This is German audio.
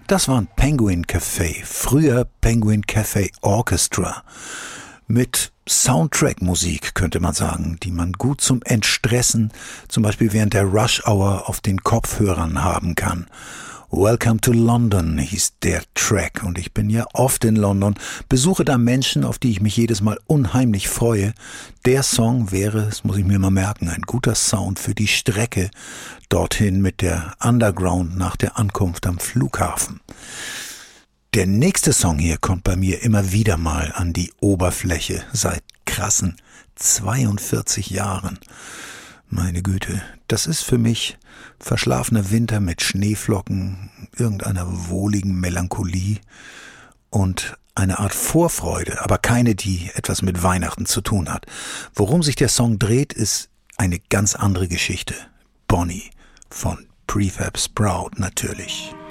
Das war ein Penguin Café, früher Penguin Café Orchestra. Mit Soundtrack-Musik, könnte man sagen, die man gut zum Entstressen, zum Beispiel während der Rush-Hour auf den Kopfhörern haben kann. Welcome to London hieß der Track und ich bin ja oft in London, besuche da Menschen, auf die ich mich jedes Mal unheimlich freue. Der Song wäre, das muss ich mir mal merken, ein guter Sound für die Strecke dorthin mit der Underground nach der Ankunft am Flughafen. Der nächste Song hier kommt bei mir immer wieder mal an die Oberfläche seit krassen 42 Jahren. Meine Güte, das ist für mich verschlafener Winter mit Schneeflocken, irgendeiner wohligen Melancholie und eine Art Vorfreude, aber keine, die etwas mit Weihnachten zu tun hat. Worum sich der Song dreht, ist eine ganz andere Geschichte. Bonnie von Prefab Sprout natürlich.